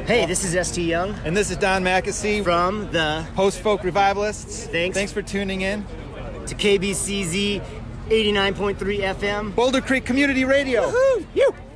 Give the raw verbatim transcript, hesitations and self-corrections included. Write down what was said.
Hey, this is S T Young. And this is Don Mackesy from the Post-Folk Revivalists. Thanks. Thanks for tuning in to K B C Z eighty-nine point three F M. Boulder Creek Community Radio. Woohoo! You.